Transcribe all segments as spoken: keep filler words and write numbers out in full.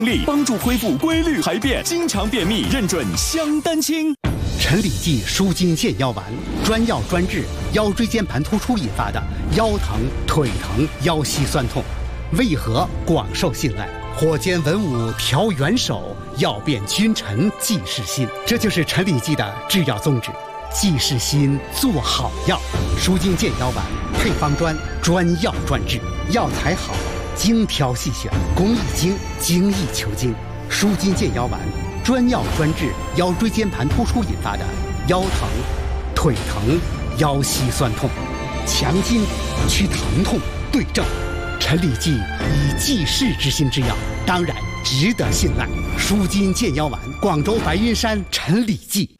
力帮助恢复规律排便，经常便秘认准香丹清。 陈李济舒筋健腰丸，专药专治腰椎间盘突出引发的腰疼、腿疼、腰膝酸痛，为何广受信赖？火尖文武调元首，药变君臣济世心。这就是陈李济的制药宗旨，济世心，做好药。舒筋健腰丸配方专，专药专治，药材好，精挑细选，工艺精，精益求精。舒筋健腰丸专药专治腰椎间盘突出引发的腰疼、腿疼、腰膝酸痛，强筋去疼痛，对症。陈李济以济世之心之药，当然值得信赖。舒筋健腰丸，广州白云山陈李济。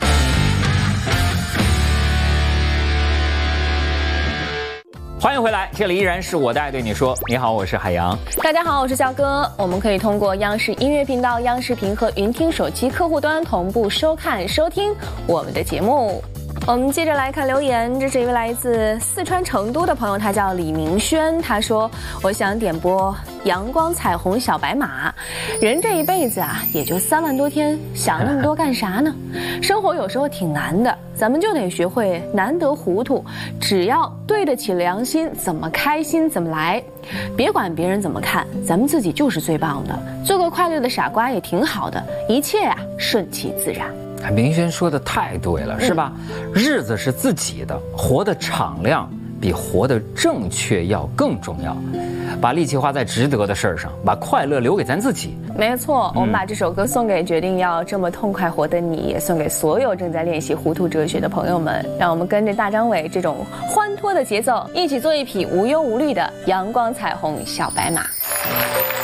欢迎回来，这里依然是我的爱对你说。你好，我是海洋。 大家好，我是肖哥。我们可以通过央视音乐频道、央视频和云听手机客户端同步收看、收听我们的节目。我们接着来看留言，这是一位来自四川成都的朋友，他叫李明轩，他说：“我想点播《阳光彩虹小白马》，人这一辈子啊，也就三万多天，想那么多干啥呢？生活有时候挺难的，咱们就得学会难得糊涂，只要对得起良心，怎么开心怎么来，别管别人怎么看，咱们自己就是最棒的，做个快乐的傻瓜也挺好的，一切啊顺其自然。” 明轩说的太对了，是吧？嗯、日子是自己的，活得敞亮比活得正确要更重要。把力气花在值得的事儿上，把快乐留给咱自己。 没错，我们把这首歌送给决定要这么痛快活的你，也送给所有正在练习糊涂哲学的朋友们。让我们跟着大张伟这种欢脱的节奏，一起做一匹无忧无虑的阳光彩虹小白马。